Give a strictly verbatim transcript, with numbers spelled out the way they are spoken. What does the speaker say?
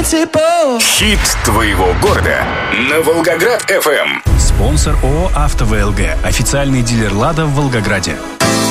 Multiple. Хит твоего города на Волгоград эф эм. Спонсор ООО «АвтоВЛГ». Официальный дилер «Лада» в Волгограде.